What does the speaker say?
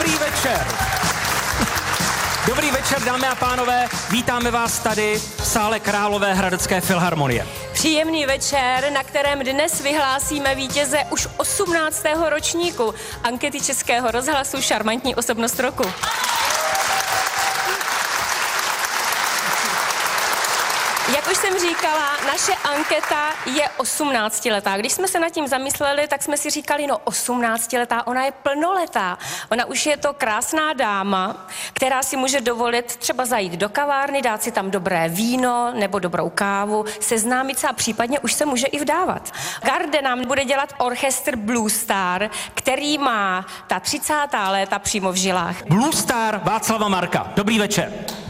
Dobrý večer. Dobrý večer, dámy a pánové. Vítáme vás tady v sále Královéhradecké filharmonie. Příjemný večer, na kterém dnes vyhlásíme vítěze už 18. ročníku ankety Českého rozhlasu Šarmantní osobnost roku. Jak už jsem říkala, naše anketa je 18letá. Když jsme se nad tím zamysleli, tak jsme si říkali, no 18letá, ona je plnoletá. Ona už je to krásná dáma, která si může dovolit třeba zajít do kavárny, dát si tam dobré víno nebo dobrou kávu, seznámit se a případně už se může i vdávat. Garde nám bude dělat orchestr Blue Star, který má ta 30. léta přímo v žilách. Blue Star Václava Marka. Dobrý večer.